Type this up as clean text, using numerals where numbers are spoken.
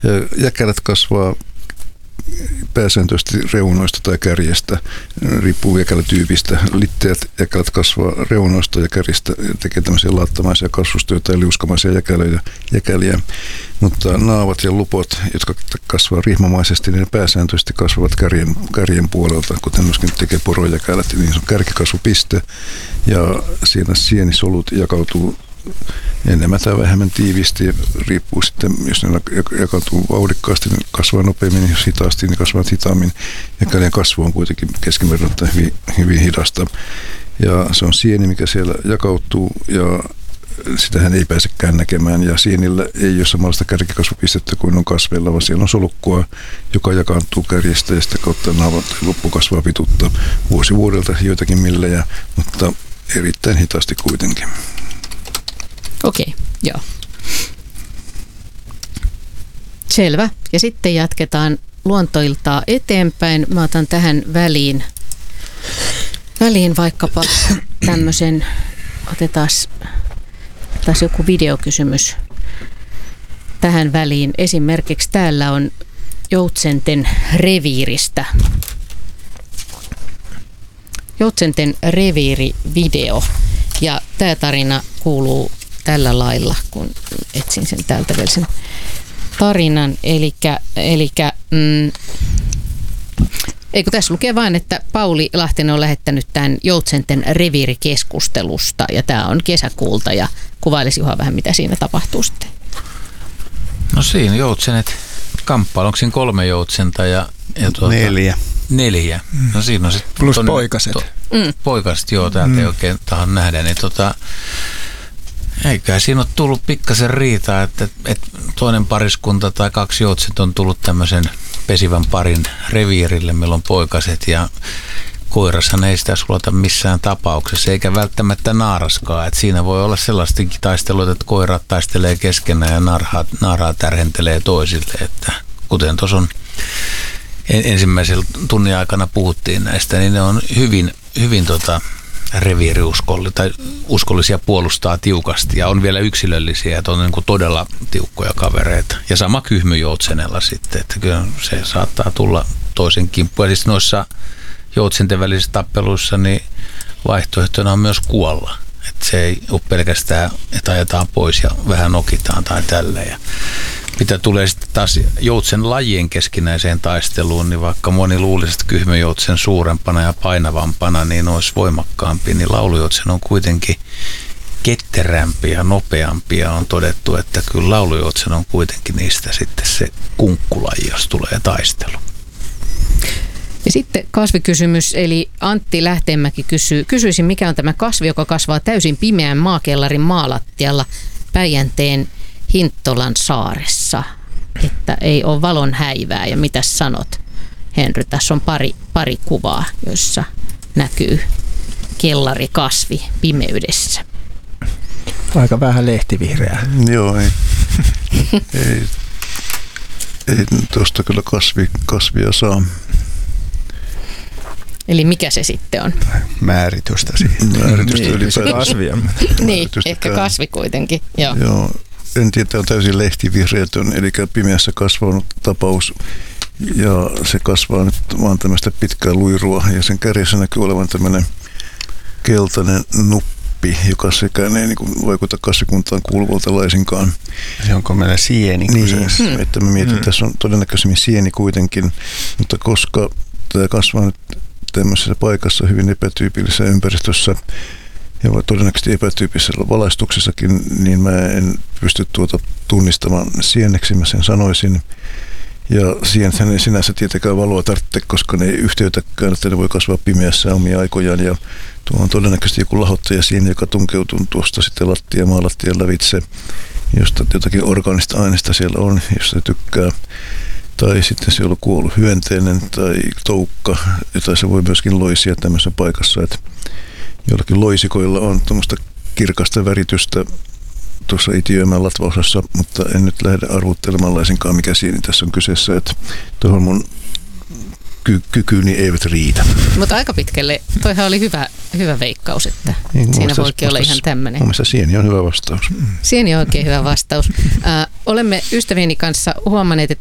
Jäkälät kasvaa pääsääntöisesti reunoista tai kärjestä, riippuu jäkälätyypistä. Litteät jäkälät kasvaa reunoista ja kärjestä, tekee tämmöisiä laattamaisia kasvustoja tai liuskamaisia jäkäliä. Mutta naavat ja lupot, jotka kasvaa rihmamaisesti, niin ne pääsääntöisesti kasvavat kärjen puolelta, kuten myöskin tekee porojäkälät. Niin se on kärkikasvupiste ja siinä sienisolut jakautuu enemmän tai vähemmän tiiviisti, riippuu sitten, jos ne jakautuu vauhdikkaasti, niin kasvaa nopeammin, jos hitaasti, niin kasvavat hitaammin. Jäkälien kasvu on kuitenkin keskiverran hyvin hidasta. Ja se on sieni, mikä siellä jakautuu, ja sitähän ei pääsekään näkemään. Ja sienillä ei ole samanlaista kärkikasvupistettä kuin on kasveilla, vaan siellä on solukkua, joka jakaantuu kärjestä, ja sitä kautta naavat loppu kasvaa pituutta vuosi vuodelta joitakin millejä, mutta erittäin hitaasti kuitenkin. Okei, joo. Selvä. Ja sitten jatketaan luontoiltaa eteenpäin. Mä otan tähän väliin vaikkapa tämmöisen, otetaan joku videokysymys tähän väliin. Esimerkiksi täällä on Joutsenten reviiristä. Joutsenten reviirivideo. Ja tämä tarina kuuluu tällä lailla, kun etsin sen täältä vielä sen tarinan. Eikö tässä lukee vain, että Pauli Lahtinen on lähettänyt tämän Joutsenten reviirikeskustelusta ja tämä on kesäkuulta ja kuvailisi Juha vähän, mitä siinä tapahtuu sitten. No siinä joutsenet kamppailu, onko siinä 3 joutsenta ja 4. No siinä on sitten plus poikaset. Poikaset, joo, täältä ei oikein tahan nähdä, niin eikä siinä ole tullut pikkasen riitaa, että toinen pariskunta tai 2 joutsenta on tullut tämmöisen pesivän parin reviirille, meillä on poikaset ja koirashan ei sitä sulata missään tapauksessa, eikä välttämättä naaraskaan. Että siinä voi olla sellaistakin taisteluita, että koirat taistelee keskenään ja naaraa tärhentelee toisille. Että kuten tuossa on ensimmäisellä tunnin aikana puhuttiin näistä, niin ne on hyvin reviiriuskollisia, puolustaa tiukasti ja on vielä yksilöllisiä, että on niin kuin todella tiukkoja kavereita. Ja sama kyhmyjoutsenella sitten, että kyllä se saattaa tulla toisen kimppuun. Ja siis noissa joutsenten välisissä tappeluissa niin vaihtoehtona on myös kuolla. Että se ei ole pelkästään, että ajetaan pois ja vähän nokitaan tai tälleen. Ja mitä tulee sitten taas joutsen lajien keskinäiseen taisteluun, niin vaikka moni luulisi, että kyhmyjoutsen suurempana ja painavampana niin olisi voimakkaampi, niin laulujoutsen on kuitenkin ketterämpi ja nopeampi ja on todettu, että kyllä laulujoutsen on kuitenkin niistä sitten se kunkkulaji, jos tulee taistelu. Ja sitten kasvikysymys, eli Antti Lähteenmäki kysyisin, mikä on tämä kasvi, joka kasvaa täysin pimeän maakellarin maalattialla Päijänteen Hinttolan saaressa, että ei ole valon häivää. Ja mitä sanot, Henry? Tässä on pari kuvaa, joissa näkyy kellarikasvi pimeydessä. Aika vähän lehtivihreää. Joo, ei tuosta kyllä kasvia saa. Eli mikä se sitten on? Määritystä siihen. Määritystä ylipäätään. Kasvia. Niin, ehkä kasvi kuitenkin. Joo. En tiedä, on täysin lehtivihreätön, eli pimeässä kasvanut tapaus. Ja se kasvaa nyt vaan tämmöistä pitkää luirua, ja sen kärjessä näkyy olevan tämmöinen keltainen nuppi, joka sekään ei niin vaikuta kasvikuntaan kuuluvalta laisinkaan. Se onko meillä sieni kyseessä? Niin, että mä mietin, että tässä on todennäköisemmin sieni kuitenkin, mutta koska tämä kasvaa nyt tämmöisessä paikassa hyvin epätyypillisessä ympäristössä ja todennäköisesti epätyypillisessä valaistuksessakin, niin mä en pysty tunnistamaan sieneksi, mä sen sanoisin. Ja sienethän ei sinänsä tietenkään valoa tarvitse, koska ne ei yhteytäkään, että ne voi kasvaa pimeässä omia aikojaan. Ja tuo on todennäköisesti joku lahottajasieni, joka tunkeutuu tuosta sitten maalattian lävitse, josta jotakin orgaanista aineista siellä on, jos se tykkää. Tai sitten se on kuollut hyönteinen tai toukka, jota se voi myöskin loisia tämmöisessä paikassa. Että jollakin loisikoilla on tuommoista kirkasta väritystä tuossa itiöimän latvaosassa, mutta en nyt lähde arvuttelemaan laisinkaan, mikä sieni tässä on kyseessä. Että tuohon mun kykyyni eivät riitä. Mutta aika pitkälle, toihan oli hyvä veikkaus, että siinä voikin olla ihan tämmöinen. Mun mielestä sieni on hyvä vastaus. Sieni on oikein hyvä vastaus. Olemme ystävieni kanssa huomanneet, että